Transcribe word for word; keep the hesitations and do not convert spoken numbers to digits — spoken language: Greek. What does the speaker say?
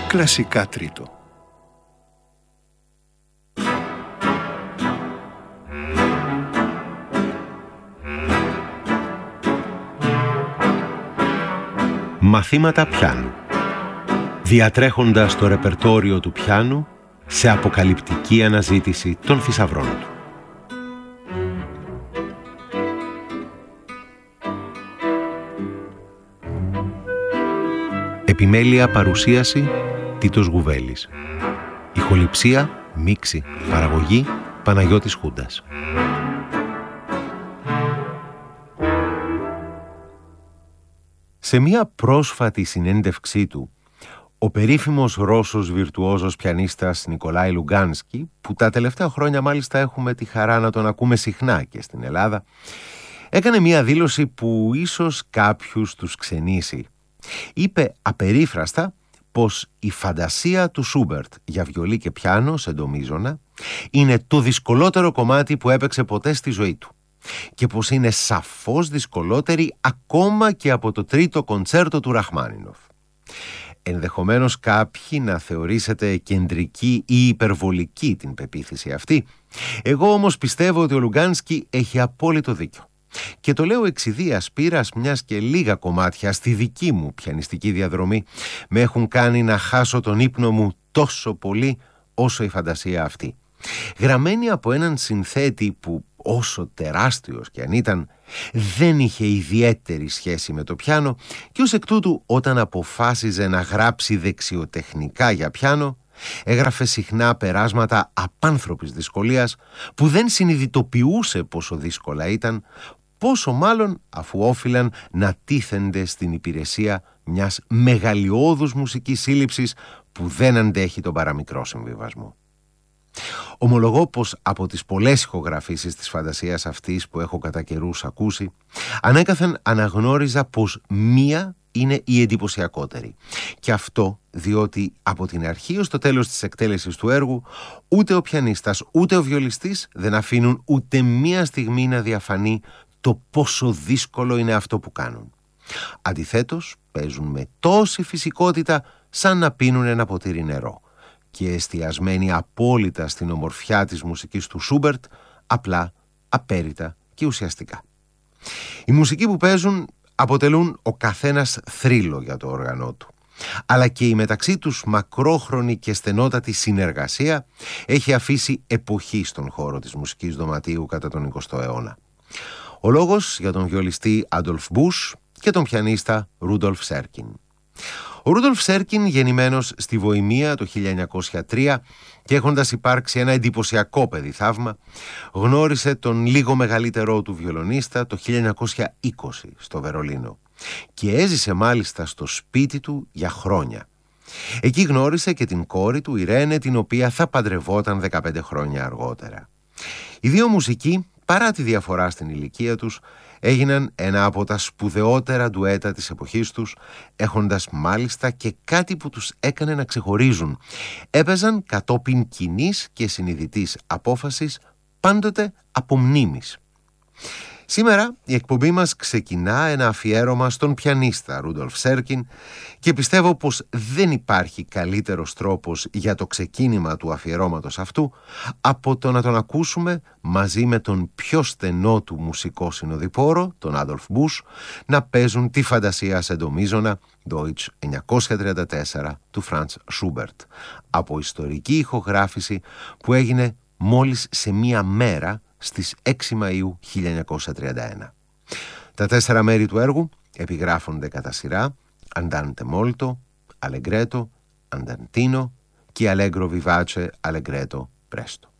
Κλασικά τρίτο. Μαθήματα πιάνου. Διατρέχοντας το ρεπερτόριο του πιάνου σε αποκαλυπτική αναζήτηση των θησαυρών του. Επιμέλεια παρουσίαση Τίτος Γουβέλης. Ηχοληψία, μίξη, παραγωγή Παναγιώτης Χούντας. Σε μία πρόσφατη συνέντευξή του, ο περίφημος Ρώσος βιρτουόζος πιανίστας Νικολάη Λουγκάνσκι, που τα τελευταία χρόνια μάλιστα έχουμε τη χαρά να τον ακούμε συχνά και στην Ελλάδα, έκανε μία δήλωση που ίσως κάποιους τους ξενήσει. Είπε απερίφραστα πως η φαντασία του Σούμπερτ για βιολί και πιάνο σε ντο μείζωνα είναι το δυσκολότερο κομμάτι που έπαιξε ποτέ στη ζωή του και πως είναι σαφώς δυσκολότερη ακόμα και από το τρίτο κοντσέρτο του Ραχμάνινοφ. Ενδεχομένως κάποιοι να θεωρήσετε κεντρική ή υπερβολική την πεποίθηση αυτή. Εγώ όμως πιστεύω ότι ο Λουγκάνσκι έχει απόλυτο δίκιο. Και το λέω εξ ιδείας πείρας, μιας και λίγα κομμάτια στη δική μου πιανιστική διαδρομή με έχουν κάνει να χάσω τον ύπνο μου τόσο πολύ όσο η φαντασία αυτή. Γραμμένη από έναν συνθέτη που, όσο τεράστιος κι αν ήταν, δεν είχε ιδιαίτερη σχέση με το πιάνο και ως εκ τούτου όταν αποφάσιζε να γράψει δεξιοτεχνικά για πιάνο, έγραφε συχνά περάσματα απάνθρωπης δυσκολίας που δεν συνειδητοποιούσε πόσο δύσκολα ήταν, πόσο μάλλον αφού όφυλαν να τίθενται στην υπηρεσία μιας μεγαλειώδους μουσικής σύλληψης που δεν αντέχει τον παραμικρό συμβιβασμό. Ομολογώ πως από τις πολλές ηχογραφήσεις της φαντασίας αυτής που έχω κατά καιρούς ακούσει, ανέκαθεν αναγνώριζα πως μία είναι η εντυπωσιακότερη. Και αυτό διότι από την αρχή ως το τέλος της εκτέλεσης του έργου ούτε ο πιανίστας ούτε ο βιολιστής δεν αφήνουν ούτε μία στιγμή να διαφανεί το πόσο δύσκολο είναι αυτό που κάνουν. Αντιθέτως παίζουν με τόση φυσικότητα σαν να πίνουν ένα ποτήρι νερό και εστιασμένοι απόλυτα στην ομορφιά της μουσικής του Σούμπερτ, απλά, απέριτα και ουσιαστικά. Οι μουσικοί που παίζουν αποτελούν ο καθένας θρύλο για το όργανό του, αλλά και η μεταξύ τους μακρόχρονη και στενότατη συνεργασία έχει αφήσει εποχή στον χώρο της μουσικής δωματίου κατά τον εικοστό αιώνα. Ο λόγος για τον βιολιστή Άντολφ Μπούς και τον πιανίστα Ρούντολφ Σέρκιν. Ο Ρούντολφ Σέρκιν, γεννημένος στη Βοημία το χίλια εννιακόσια τρία και έχοντας υπάρξει ένα εντυπωσιακό παιδί θαύμα, γνώρισε τον λίγο μεγαλύτερό του βιολονίστα το χίλια εννιακόσια είκοσι στο Βερολίνο και έζησε μάλιστα στο σπίτι του για χρόνια. Εκεί γνώρισε και την κόρη του Ιρένε, την οποία θα παντρευόταν δεκαπέντε χρόνια αργότερα. Οι δύο μουσικοί, παρά τη διαφορά στην ηλικία τους, έγιναν ένα από τα σπουδαιότερα ντουέτα της εποχής τους, έχοντας μάλιστα και κάτι που τους έκανε να ξεχωρίζουν. Έπαιζαν κατόπιν κοινής και συνειδητής απόφασης, πάντοτε από μνήμης. Σήμερα η εκπομπή μας ξεκινά ένα αφιέρωμα στον πιανίστα Ρούντολφ Σέρκιν και πιστεύω πως δεν υπάρχει καλύτερος τρόπος για το ξεκίνημα του αφιερώματος αυτού από το να τον ακούσουμε μαζί με τον πιο στενό του μουσικό συνοδοιπόρο, τον Άντολφ Μπούς, να παίζουν τη φαντασία σε ντο μείζωνα Deutsch εννιακόσια τριάντα τέσσερα του Φραντς Σούμπερτ, από ιστορική ηχογράφηση που έγινε μόλις σε μία μέρα στις έξι Μαΐου χίλια εννιακόσια τριάντα ένα. Τα τέσσερα μέρη του έργου επιγράφονται κατά σειρά Andante molto, Allegretto, Andantino και Allegro vivace, Allegretto presto.